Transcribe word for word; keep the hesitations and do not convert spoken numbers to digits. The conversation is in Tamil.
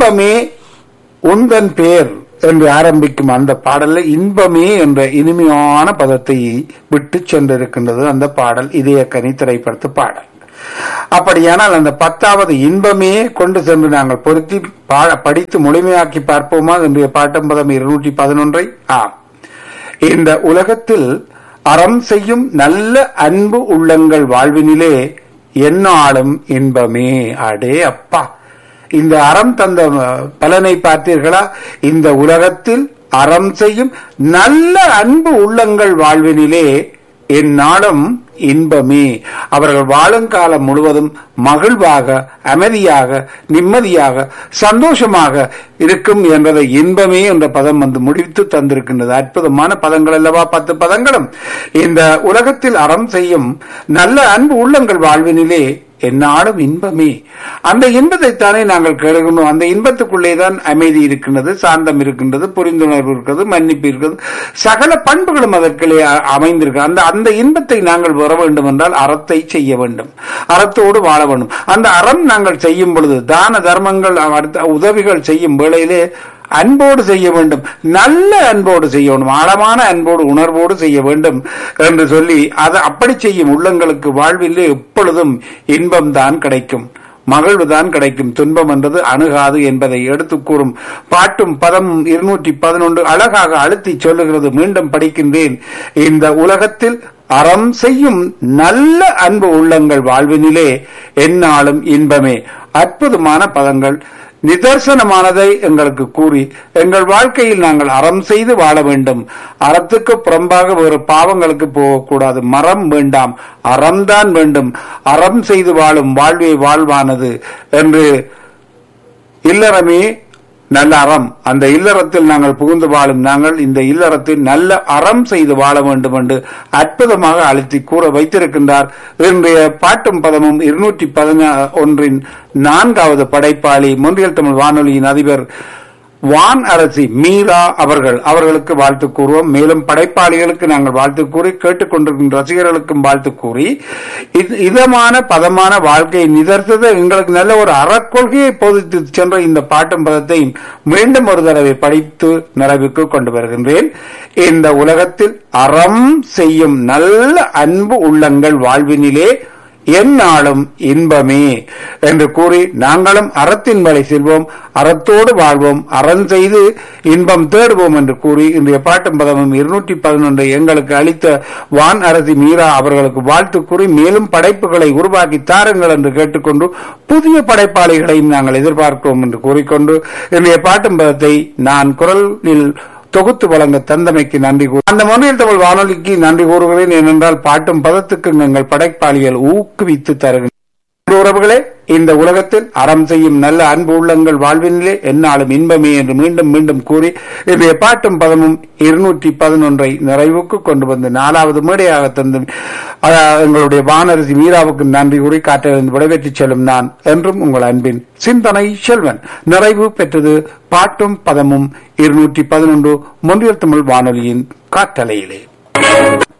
இன்பமே உந்தன் பேர் என்று ஆரம்பிக்கும் அந்த பாடல்ல இன்பமே என்ற இனிமையான பதத்தை விட்டு சென்றிருக்கின்றது அந்த பாடல். இதய கனி திரைப்படத்து பாடல். அப்படியானால் அந்த பத்தாவது இன்பமே கொண்டு சென்று நாங்கள் பொருத்தி படித்து முழுமையாக்கி பார்ப்போமா இன்றைய பாட்டம்பதம் இருநூற்றி பதினொன்றை. ஆம், இந்த உலகத்தில் அறம் செய்யும் நல்ல அன்பு உள்ளங்கள் வாழ்வினிலே எந்நாளும் இன்பமே. அடே அப்பா, இந்த அறம் தந்த பலனை பார்த்தீர்களா? இந்த உலகத்தில் அறம் செய்யும் நல்ல அன்பு உள்ளங்கள் வாழ்வினிலே எந்நாளும் இன்பமே. அவர்கள் வாழும் காலம் முழுவதும் மகிழ்வாக, அமைதியாக, நிம்மதியாக, சந்தோஷமாக இருக்கும் என்பதை இன்பமே என்ற பதம் வந்து முடித்து தந்திருக்கின்றது. அற்புதமான பதங்கள் அல்லவா பத்து பதங்களும். இந்த உலகத்தில் அறம் செய்யும் நல்ல அன்பு உள்ளங்கள் வாழ்வினிலே எந்நாளும் இன்பமே. அந்த இன்பத்தைத்தானே நாங்கள் கேட்கணும். அந்த இன்பத்துக்குள்ளேதான் அமைதி இருக்கின்றது, சாந்தம் இருக்கின்றது, புரிந்துணர்வு இருக்கிறது, மன்னிப்பு இருக்கிறது, சகல பண்புகளும் அதற்குள்ளே அமைந்திருக்கு. அந்த அந்த இன்பத்தை நாங்கள் பெற வேண்டும் என்றால் அறத்தை செய்ய வேண்டும், அறத்தோடு வாழ வேண்டும். அந்த அறம் நாங்கள் செய்யும் பொழுது தான தர்மங்கள் உதவிகள் செய்யும் வேளையிலே அன்போடு செய்ய வேண்டும், நல்ல அன்போடு செய்ய வேண்டும், ஆழமான அன்போடு உணர்வோடு செய்ய வேண்டும் என்று சொல்லி அதை அப்படி செய்யும் உள்ளங்களுக்கு வாழ்வில் எப்பொழுதும் இன்பம் தான் கிடைக்கும், மகிழ்வுதான் கிடைக்கும். துன்பம் என்றது அணுகாது என்பதை எடுத்து கூறும் பாட்டும் பதம் இருநூற்றி பதினொன்று அழகாக அழுத்தி சொல்லுகிறது. மீண்டும் படிக்கின்றேன். இந்த உலகத்தில் அறம் செய்யும் நல்ல அன்பு உள்ளங்கள் வாழ்வினிலே எந்நாளும் இன்பமே. அற்புதமான பதங்கள், நிதர்சனமானதை எங்களுக்கு கூறி எங்கள் வாழ்க்கையில் நாங்கள் அறம் செய்து வாழ வேண்டும். அறத்துக்கு புறம்பாக வேறு பாவங்களுக்கு போகக்கூடாது. மரம் வேண்டாம், அறம்தான் வேண்டும். அறம் செய்து வாழும் வாழ்வே வாழ்வானது என்று இல்லறமே நல்ல அறம். அந்த இல்லறத்தில் நாங்கள் புகுந்து வாழும் நாங்கள் இந்த இல்லறத்தில் நல்ல அறம் செய்து வாழ வேண்டும் என்று அற்புதமாக அழுத்தி கூற வைத்திருக்கின்றார். இன்றைய பாட்டும் பதமும் இருநூற்றி பதினொன்றின் நான்காவது படைப்பாளி மொன்றியல் தமிழ் வானொலியின் அதிபர் வான் அரசி மீரா அவர்கள். அவர்களுக்கு வாழ்த்து கூறுவோம். மேலும் படைப்பாளிகளுக்கு நாங்கள் வாழ்த்து கூறி, கேட்டுக்கொண்டிருக்கின்ற ரசிகர்களுக்கும் வாழ்த்து கூறி, இதமான பதமான வாழ்க்கையை நிதர்சத எங்களுக்கு நல்ல ஒரு அறக்கொள்கையை போதித்து சென்ற இந்த பாட்டும் பதத்தை மீண்டும் ஒரு தடவை படித்து நிறைவுக்கு கொண்டு வருகின்றேன். இந்த உலகத்தில் அறம் செய்யும் நல்ல அன்பு உள்ளங்கள் வாழ்வினிலே எந்நாளும் இன்பமே என்று கூறி நாங்களும் அறத்தின் வழி செல்வோம், அறத்தோடு வாழ்வோம், அறம் செய்து இன்பம் தேடுவோம் என்று கூறி இன்றைய பாட்டும் பதமும் இருநூற்றி பதினொன்றை எங்களுக்கு அளித்த வான் அரசி மீரா அவர்களுக்கு வாழ்த்து கூறி மேலும் படைப்புகளை உருவாக்கி தாருங்கள் என்று கேட்டுக்கொண்டு புதிய படைப்பாளிகளையும் நாங்கள் எதிர்பார்க்கிறோம் என்று கூறிக்கொண்டு இன்றைய பாட்டும் பதத்தை நான் குரலில் தொகுத்து வழங்க தந்தமைக்கு நன்றி கூறு. அந்த மொழியில் தமிழ் வானொலிக்கு நன்றி கூறுகிறேன். ஏனென்றால் பாட்டும் பதத்துக்கு எங்கள் படைப்பாளிகள் ஊக்குவித்து தருகின்றனர். உறவுகளே, இந்த உலகத்தில் அறம் செய்யும் நல்ல அன்பு உள்ளங்கள் வாழ்வினிலே எந்நாளும் இன்பமே என்று மீண்டும் மீண்டும் கூறி இன்றைய பாட்டும் பதமும் இருநூற்றி பதினொன்றை நிறைவுக்கு கொண்டு வந்து நாலாவது மேடையாக தந்து எங்களுடைய வானரசி மீராவுக்கு நன்றி கூறி காற்றிலிருந்து விடைபெற்று செல்லும் நான் என்றும் உங்கள் அன்பின் சிந்தனை செல்வன். நிறைவு பெற்றது பாட்டும் பதமும் இருநூற்றி பதினொன்று மொன்றியல் தமிழ் வானொலியின் காற்றலையிலே.